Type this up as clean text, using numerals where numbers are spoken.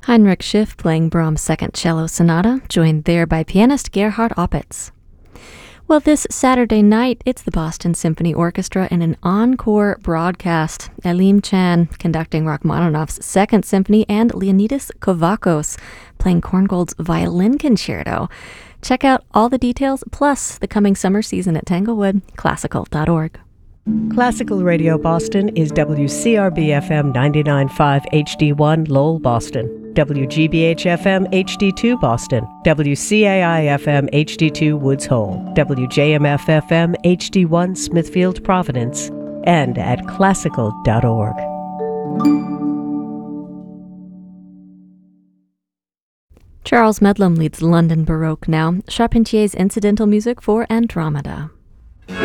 Heinrich Schiff playing Brahms' Second Cello Sonata, joined there by pianist Gerhard Opitz. Well, this Saturday night, it's the Boston Symphony Orchestra in an encore broadcast. Elim Chan conducting Rachmaninoff's Second Symphony and Leonidas Kovakos playing Korngold's Violin Concerto. Check out all the details, plus the coming summer season at Tanglewood, classical.org. Classical Radio Boston is WCRB-FM 99.5 HD1 Lowell, Boston, WGBH-FM HD2 Boston, WCAI-FM HD2 Woods Hole, WJMF-FM HD1 Smithfield, Providence, and at classical.org. Charles Medlem leads London Baroque now, Charpentier's incidental music for Andromeda.